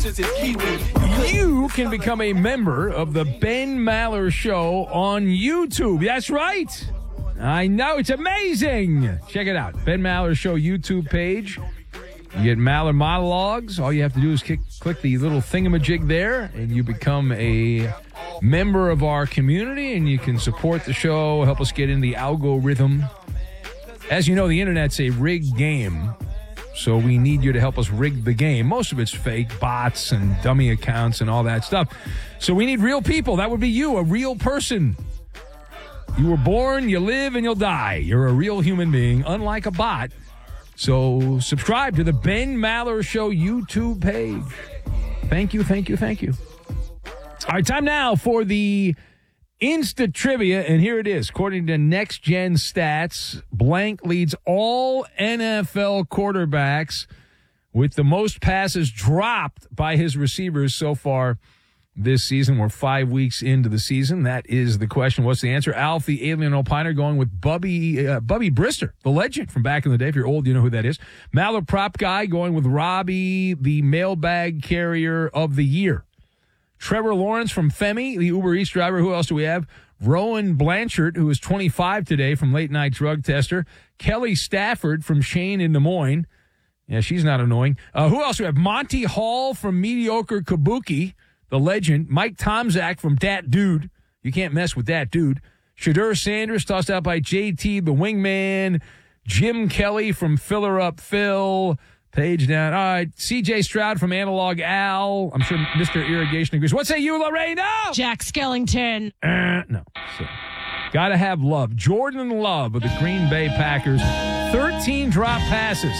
You can become a member of the Ben Maller Show on YouTube. That's right. I know. It's amazing. Check it out. Ben Maller Show YouTube page. You get Maller monologues. All you have to do is click the little thingamajig there, and you become a member of our community, and you can support the show, help us get in the algorithm. As you know, the internet's a rigged game, so we need you to help us rig the game. Most of it's fake, bots and dummy accounts and all that stuff. So we need real people. That would be you, a real person. You were born, you live, and you'll die. You're a real human being, unlike a bot. So subscribe to the Ben Maller Show YouTube page. Thank you, thank you, thank you. All right, time now for the Insta Trivia, and here it is. According to Next Gen Stats, Blank leads all NFL quarterbacks with the most passes dropped by his receivers so far this season. We're 5 weeks into the season. That is the question. What's the answer? Alf, the alien opiner, going with Bubby Brister, the legend from back in the day. If you're old, you know who that is. Maller prop guy going with Robbie, the mailbag carrier of the year. Trevor Lawrence from Femi, the Uber Eats driver. Who else do we have? Rowan Blanchard, who is 25 today from Late Night Drug Tester. Kelly Stafford from Shane in Des Moines. Yeah, she's not annoying. Who else do we have? Monty Hall from Mediocre Kabuki, the legend. Mike Tomczak from Dat Dude. You can't mess with that dude. Shadur Sanders, tossed out by JT, the wingman. Jim Kelly from Filler Up Phil. Page down. All right. CJ Stroud from Analog Al. I'm sure Mr. Irrigation agrees. What say you, Lorena? Jack Skellington. No. So, gotta have Love. Jordan Love of the Green Bay Packers. 13 drop passes.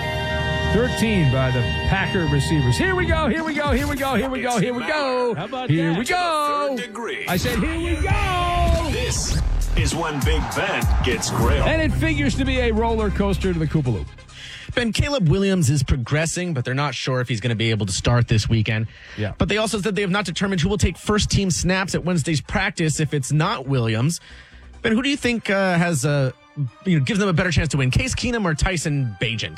13 by the Packer receivers. Here we go. Here we go. Here we go. Here we go. Here we go. How about here that? we go. I said, here we go. This is when Big Ben gets grilled. And it figures to be a roller coaster to the Koopaloop. Ben, Caleb Williams is progressing, but they're not sure if he's going to be able to start this weekend. Yeah. But they also said they have not determined who will take first-team snaps at Wednesday's practice if it's not Williams. Ben, who do you think gives them a better chance to win, Case Keenum or Tyson Bagent?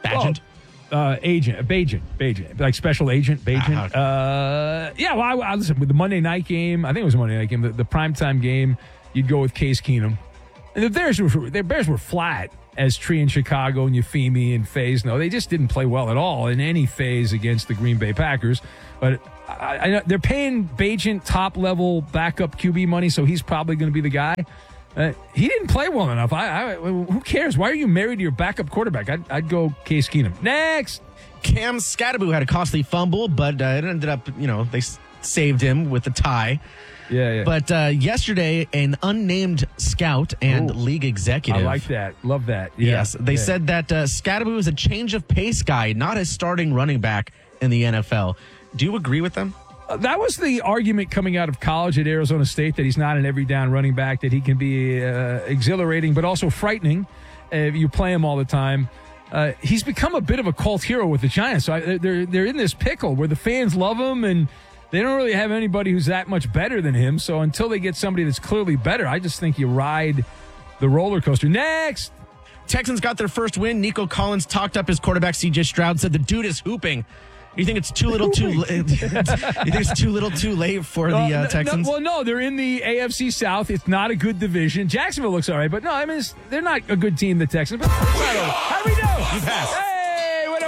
Bagent, like special agent, Bagent. I listen, with the Monday night game, I think it was a Monday night game, the primetime game, you'd go with Case Keenum. And the Bears were flat as Tree in Chicago and Euphemi and Faze. No, they just didn't play well at all in any phase against the Green Bay Packers. But I know they're paying Bagent top-level backup QB money, so he's probably going to be the guy. He didn't play well enough. Who cares? Why are you married to your backup quarterback? I'd go Case Keenum. Next! Cam Scatterbo had a costly fumble, but it ended up, they saved him with the tie. Yeah. But yesterday, an unnamed scout and league executive. I like that. Love that. Yeah. Yes. They said that Scatterbo is a change of pace guy, not a starting running back in the NFL. Do you agree with them? That was the argument coming out of college at Arizona State, that he's not an every down running back, that he can be exhilarating but also frightening if you play him all the time. He's become a bit of a cult hero with the Giants. So they're in this pickle where the fans love him and they don't really have anybody who's that much better than him. So until they get somebody that's clearly better, I just think you ride the roller coaster. Next! Texans got their first win. Nico Collins talked up his quarterback, C.J. Stroud, said the dude is hooping. You think it's too little too late? You think it's too little too late for the Texans? No, they're in the AFC South. It's not a good division. Jacksonville looks all right, but no, I mean, they're not a good team, the Texans. But how do we know? You passed. Hey, what?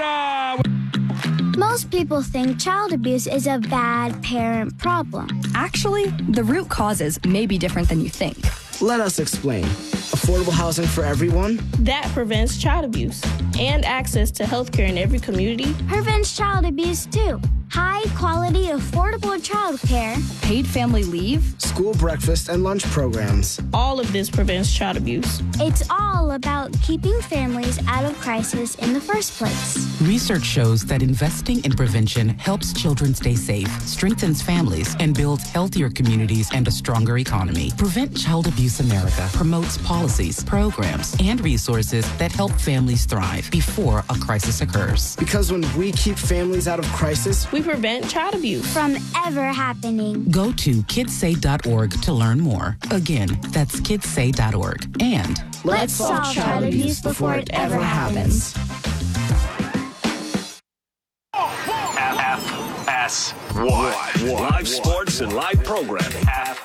Most people think child abuse is a bad parent problem. Actually, the root causes may be different than you think. Let us explain. Affordable housing for everyone? That prevents child abuse and access to healthcare in every community. Prevents child abuse too. High quality, affordable child care. Paid family leave. School breakfast and lunch programs. All of this prevents child abuse. It's all about keeping families out of crisis in the first place. Research shows that investing in prevention helps children stay safe, strengthens families, and builds healthier communities and a stronger economy. Prevent Child Abuse America promotes policies, programs, and resources that help families thrive before a crisis occurs. Because when we keep families out of crisis, we prevent child abuse from ever happening. Go to kidssay.org to learn more. Again, that's kidssay.org. And let's solve child abuse before it ever happens. FS1. Live sports and live programming.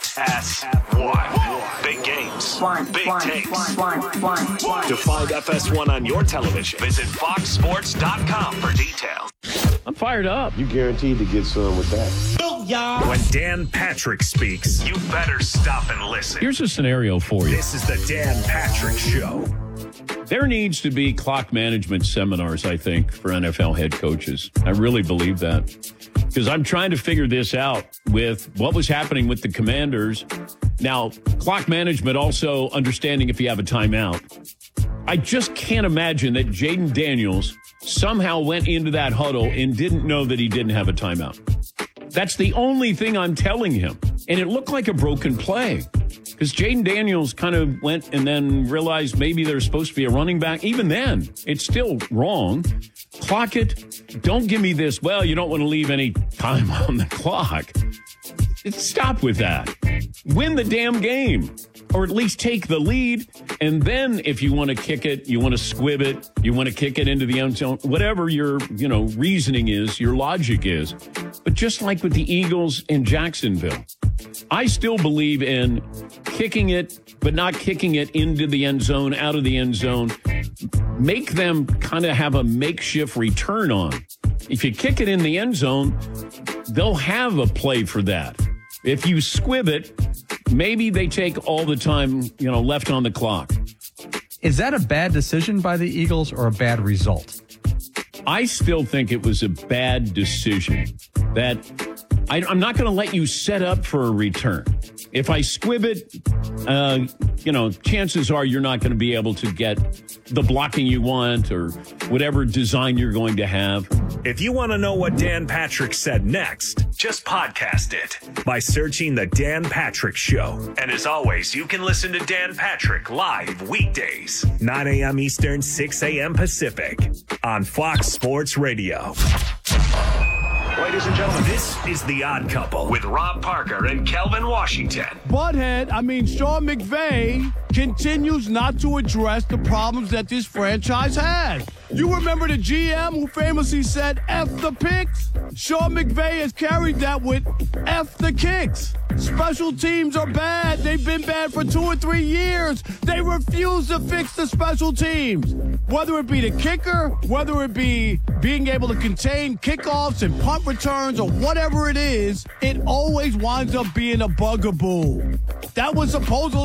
FS1. Big games. Big takes. To find FS1 on your television, visit foxsports.com for details. I'm fired up. You guaranteed to get some with that. When Dan Patrick speaks, you better stop and listen. Here's a scenario for you. This is the Dan Patrick Show. There needs to be clock management seminars, I think, for NFL head coaches. I really believe that. Because I'm trying to figure this out with what was happening with the Commanders. Now, clock management, also understanding if you have a timeout. I just can't imagine that Jaden Daniels somehow went into that huddle and didn't know that he didn't have a timeout. That's the only thing I'm telling him. And it looked like a broken play. Because Jaden Daniels kind of went and then realized maybe there's supposed to be a running back. Even then, it's still wrong. Clock it. Don't give me this, well, you don't want to leave any time on the clock. Stop with that. Win the damn game. Or at least take the lead. And then if you want to kick it, you want to squib it, you want to kick it into the end zone, whatever your, reasoning is, your logic is. But just like with the Eagles in Jacksonville, I still believe in kicking it, but not kicking it into the end zone, out of the end zone. Make them kind of have a makeshift return on. If you kick it in the end zone, they'll have a play for that. If you squib it, maybe they take all the time, left on the clock. Is that a bad decision by the Eagles or a bad result? I still think it was a bad decision. That I'm not going to let you set up for a return. If I squib it, chances are you're not going to be able to get the blocking you want or whatever design you're going to have. If you want to know what Dan Patrick said next, just podcast it by searching The Dan Patrick Show. And as always, you can listen to Dan Patrick live weekdays, 9 a.m. Eastern, 6 a.m. Pacific on Fox Sports Radio. Ladies and gentlemen, this is The Odd Couple with Rob Parker and Kelvin Washington. Sean McVay continues not to address the problems that this franchise has. You remember the GM who famously said, F the picks? Sean McVay has carried that with F the kicks. Special teams are bad. They've been bad for 2 or 3 years. They refuse to fix the special teams. Whether it be the kicker, whether it be being able to contain kickoffs and punt returns or whatever it is, it always winds up being a bugaboo. That was supposedly